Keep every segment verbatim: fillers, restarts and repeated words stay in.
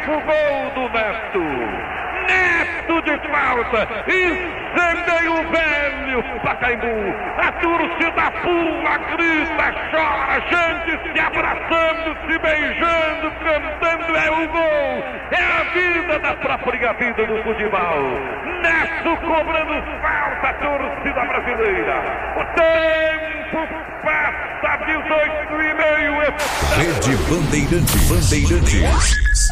crava o gol do Neto. Neto de falta, incendeia o velho Pacaembu. A torcida pula, grita, chora, gente se abraçando, se beijando, cantando, é o gol. É a vida da própria vida do futebol. Neto cobrando falta, a torcida brasileira. O tempo passa, dezoito e meio. Rede Bandeirantes. Bandeirantes.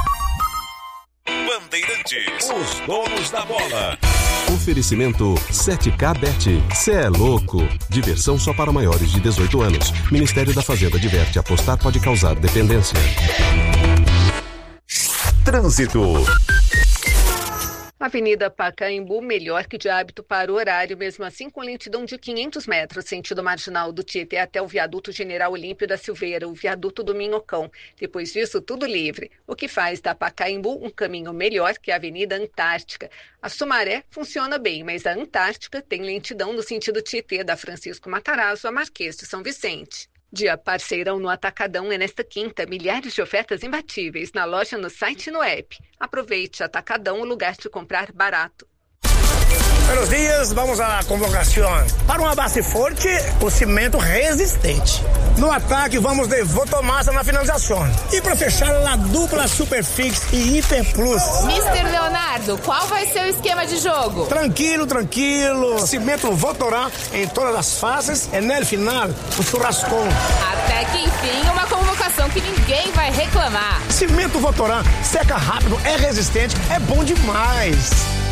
Bandeirantes, os donos da bola. Oferecimento sete K Bet. Cê é louco. Diversão só para maiores de dezoito anos. Ministério da Fazenda adverte: apostar pode causar dependência. Trânsito. Avenida Pacaembu, melhor que de hábito para o horário, mesmo assim com lentidão de quinhentos metros, sentido marginal do Tietê até o viaduto General Olímpio da Silveira, o viaduto do Minhocão. Depois disso, tudo livre, o que faz da Pacaembu um caminho melhor que a Avenida Antártica. A Sumaré funciona bem, mas a Antártica tem lentidão no sentido Tietê, da Francisco Matarazzo a Marquês de São Vicente. Dia parceirão no Atacadão é nesta quinta, milhares de ofertas imbatíveis na loja, no site e no app. Aproveite, Atacadão, o lugar de comprar barato. Buenos dias, vamos à convocação. Para uma base forte, o cimento resistente. No ataque, vamos de Votomassa na finalização. E para fechar, a dupla Superfix e Hiper Plus. mister Leonardo, qual vai ser o esquema de jogo? Tranquilo, tranquilo. Cimento Votorá em todas as fases e no final, o churrascão. Até que enfim, uma convocação que ninguém vai reclamar. Cimento Votorá, seca rápido, é resistente, é bom demais.